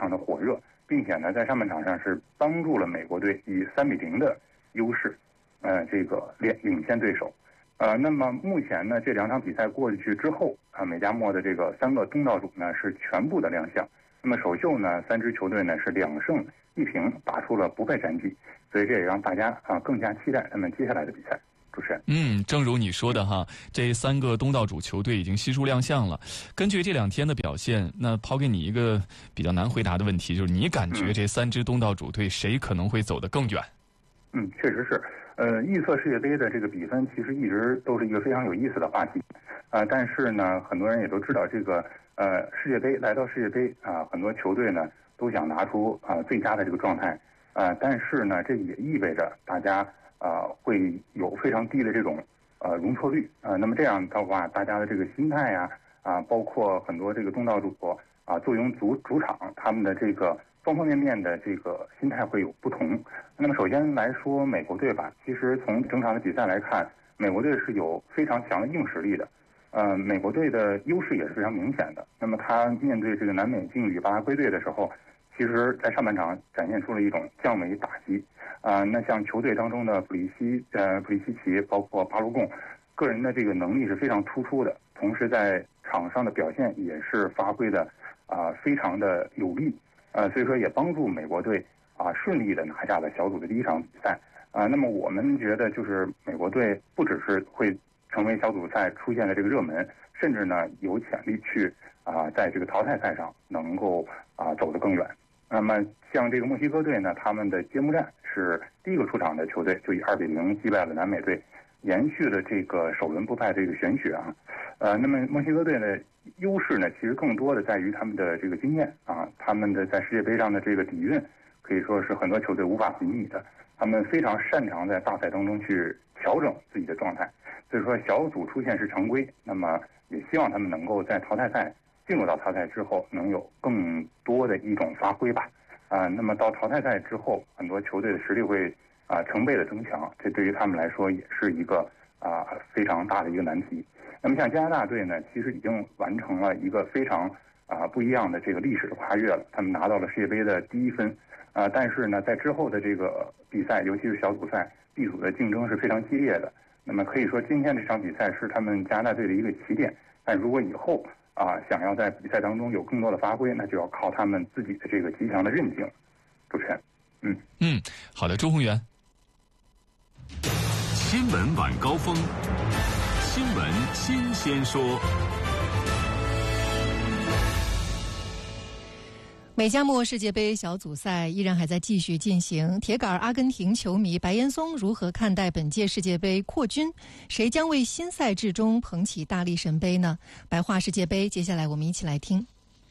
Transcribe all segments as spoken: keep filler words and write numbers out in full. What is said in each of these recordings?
常的火热，并且呢，在上半场上是帮助了美国队以三比零的优势，呃，这个领领先对手。呃，那么目前呢，这两场比赛过去之后啊，美加墨的这个三个东道主呢是全部的亮相。那么首秀呢，三支球队呢是两胜一平，打出了不败战绩，所以这也让大家啊更加期待他们接下来的比赛。主持人， 嗯，正如你说的哈，这三个东道主球队已经悉数亮相了。根据这两天的表现，那抛给你一个比较难回答的问题，就是你感觉这三支东道主队谁可能会走得更远？ 嗯，确实是。呃，预测世界杯的这个比分其实一直都是一个非常有意思的话题，啊、呃，但是呢，很多人也都知道这个呃世界杯来到世界杯啊、呃，很多球队呢都想拿出啊、呃、最佳的这个状态，啊、呃，但是呢，这也意味着大家啊、呃、会有非常低的这种呃容错率啊、呃，那么这样的话，大家的这个心态呀啊、呃，包括很多这个东道主啊、呃、作为主主场，他们的这个方方面面的这个心态会有不同。那么首先来说美国队吧，其实从整场的比赛来看，美国队是有非常强的硬实力的。呃，美国队的优势也是非常明显的。那么他面对这个南美劲旅巴拉圭队的时候，其实在上半场展现出了一种降维打击。啊、呃，那像球队当中的普利西呃普利西奇，包括巴卢贡，个人的这个能力是非常突出的，同时在场上的表现也是发挥的啊、呃、非常的有力。呃，所以说也帮助美国队啊顺利的拿下了小组的第一场比赛啊。那么我们觉得就是美国队不只是会成为小组赛出现的这个热门，甚至呢有潜力去啊在这个淘汰赛上能够啊走得更远。那么像这个墨西哥队呢，他们的揭幕战是第一个出场的球队，就以二比零击败了南美队，延续了这个首轮不败这个玄学啊。呃，那么墨西哥队的优势呢，其实更多的在于他们的这个经验啊，他们的在世界杯上的这个底蕴，可以说是很多球队无法比拟的。他们非常擅长在大赛当中去调整自己的状态，所以说小组出现是常规。那么也希望他们能够在淘汰赛进入到淘汰之后，能有更多的一种发挥吧。啊，那么到淘汰赛之后，很多球队的实力会啊成倍的增强，这对于他们来说也是一个啊非常大的一个难题。那么像加拿大队呢，其实已经完成了一个非常啊不一样的这个历史的跨越了，他们拿到了世界杯的第一分，啊，但是呢，在之后的这个比赛，尤其是小组赛，B组的竞争是非常激烈的。那么可以说，今天这场比赛是他们加拿大队的一个起点，但如果以后啊想要在比赛当中有更多的发挥，那就要靠他们自己的这个极强的韧劲。主持人，嗯嗯，好的，周宏源。 新闻晚高峰。新闻新鲜说。 美加墨世界杯小组赛依然还在继续进行，铁杆阿根廷球迷白岩松如何看待本届世界杯扩军？谁将为新赛制中捧起大力神杯呢？白话世界杯，接下来我们一起来听。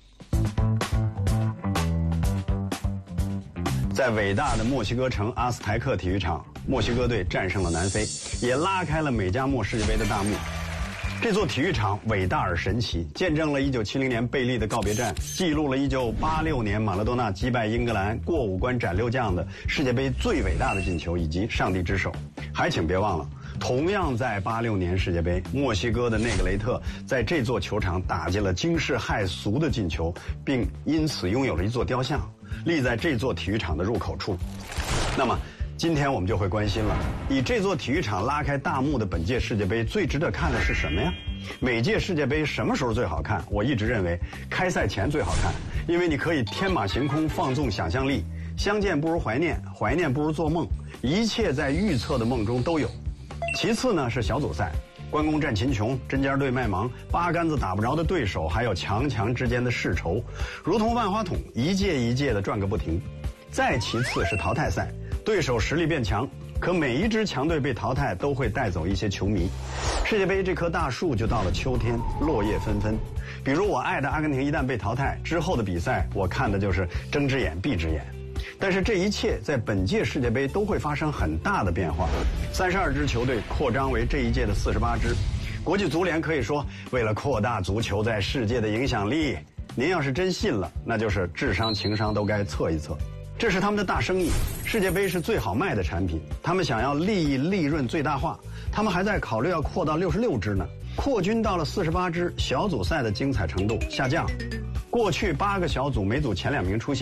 在伟大的墨西哥城阿斯台克体育场，墨西哥队战胜了南非，也拉开了美加墨世界杯的大幕。这座体育场伟大而神奇，见证了一九七零年贝利的告别战，记录了一九八六年马拉多纳击败英格兰过五关斩六将的世界杯最伟大的进球以及上帝之手。还请别忘了，同样在八六年世界杯，墨西哥的内格雷特在这座球场打进了惊世骇俗的进球，并因此拥有了一座雕像，立在这座体育场的入口处。那么今天我们就会关心了，以这座体育场拉开大幕的本届世界杯最值得看的是什么呀？每届世界杯什么时候最好看？我一直认为开赛前最好看，因为你可以天马行空，放纵想象力，相见不如怀念，怀念不如做梦，一切在预测的梦中都有。其次呢是小组赛，关公战秦琼，针尖对麦芒，八竿子打不着的对手，还有强强之间的世仇，如同万花筒，一届一届的转个不停。再其次是淘汰赛，对手实力变强，可每一支强队被淘汰都会带走一些球迷。世界杯这棵大树就到了秋天，落叶纷纷。比如我爱的阿根廷一旦被淘汰之后的比赛，我看的就是睁只眼闭只眼。但是这一切在本届世界杯都会发生很大的变化，三十二支球队扩张为这一届的四十八支。国际足联可以说，为了扩大足球在世界的影响力，您要是真信了，那就是智商情商都该测一测。这是他们的大生意，世界杯是最好卖的产品，他们想要利益利润最大化，他们还在考虑要扩到六十六支呢。扩军到了四十八支，小组赛的精彩程度下降。过去八个小组每组前两名出现